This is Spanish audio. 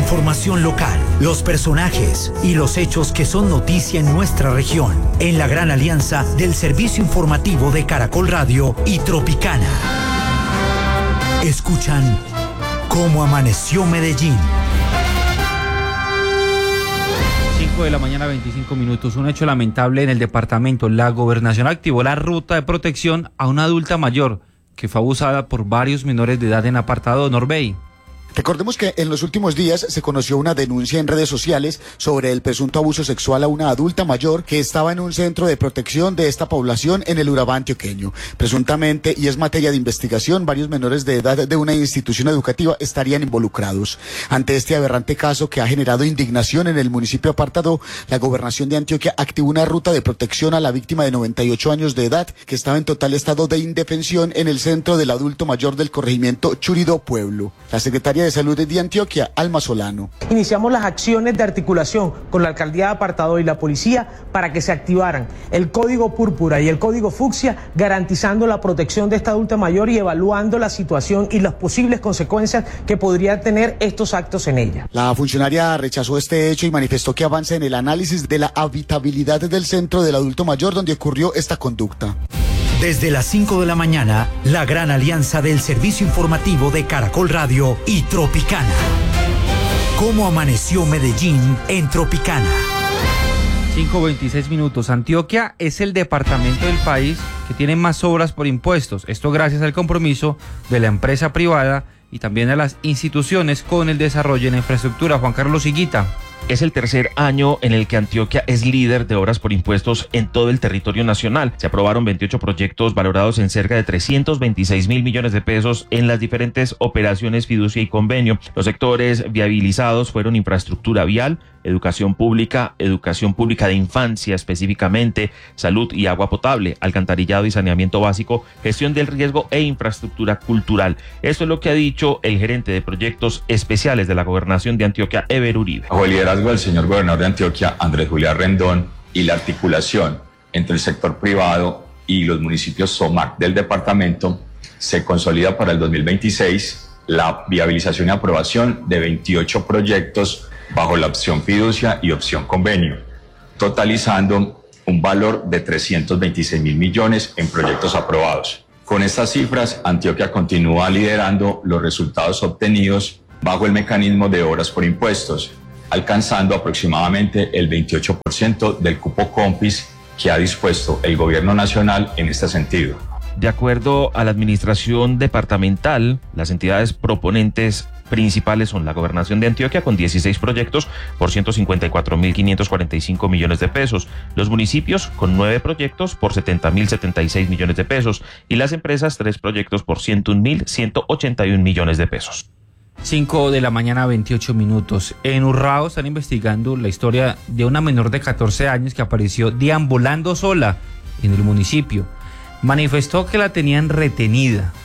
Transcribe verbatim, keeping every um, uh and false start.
información local, los personajes y los hechos que son noticia en nuestra región, en la gran alianza del servicio informativo de Caracol Radio y Tropicana. Escuchan Cómo Amaneció Medellín. cinco de la mañana, veinticinco minutos. Un hecho lamentable en el departamento. La gobernación activó la ruta de protección a una adulta mayor que fue abusada por varios menores de edad en apartado Norbey. Recordemos que en los últimos días se conoció una denuncia en redes sociales sobre el presunto abuso sexual a una adulta mayor que estaba en un centro de protección de esta población en el Urabá antioqueño. Presuntamente, y es materia de investigación, varios menores de edad de una institución educativa estarían involucrados. Ante este aberrante caso que ha generado indignación en el municipio apartado, la gobernación de Antioquia activó una ruta de protección a la víctima de noventa y ocho años de edad que estaba en total estado de indefensión en el centro del adulto mayor del corregimiento Churidó Pueblo. La secretaria de Salud de Antioquia, Alma Solano. Iniciamos las acciones de articulación con la alcaldía de apartado y la policía para que se activaran el código púrpura y el código fucsia, garantizando la protección de esta adulta mayor y evaluando la situación y las posibles consecuencias que podrían tener estos actos en ella. La funcionaria rechazó este hecho y manifestó que avanza en el análisis de la habitabilidad del centro del adulto mayor donde ocurrió esta conducta. Desde las cinco de la mañana, la gran alianza del servicio informativo de Caracol Radio y Tropicana. ¿Cómo amaneció Medellín en Tropicana? cinco veintiséis minutos. Antioquia es el departamento del país que tiene más obras por impuestos. Esto gracias al compromiso de la empresa privada y también a las instituciones con el desarrollo en infraestructura. Juan Carlos Higuita. Es el tercer año en el que Antioquia es líder de obras por impuestos en todo el territorio nacional. Se aprobaron veintiocho proyectos valorados en cerca de trescientos veintiséis mil millones de pesos en las diferentes operaciones fiducia y convenio. Los sectores viabilizados fueron infraestructura vial, educación pública, educación pública de infancia específicamente, salud y agua potable, alcantarillado y saneamiento básico, gestión del riesgo e infraestructura cultural. Esto es lo que ha dicho el gerente de proyectos especiales de la gobernación de Antioquia, Ever Uribe. Bajo el liderazgo del señor gobernador de Antioquia, Andrés Julián Rendón, y la articulación entre el sector privado y los municipios SOMAC del departamento, se consolida para el dos mil veintiséis la viabilización y aprobación de veintiocho proyectos bajo la opción fiducia y opción convenio, totalizando un valor de trescientos veintiséis mil millones en proyectos aprobados. Con estas cifras, Antioquia continúa liderando los resultados obtenidos bajo el mecanismo de obras por impuestos, alcanzando aproximadamente el veintiocho por ciento del cupo COMPIS que ha dispuesto el gobierno nacional en este sentido. De acuerdo a la administración departamental, las entidades proponentes principales son la Gobernación de Antioquia con dieciséis proyectos por ciento cincuenta y cuatro mil quinientos cuarenta y cinco millones de pesos, los municipios con nueve proyectos por setenta mil setenta y seis millones de pesos y las empresas tres proyectos por ciento un mil ciento ochenta y un millones de pesos. cinco de la mañana, veintiocho minutos. En Urrao están investigando la historia de una menor de catorce años que apareció deambulando sola en el municipio. Manifestó que la tenían retenida.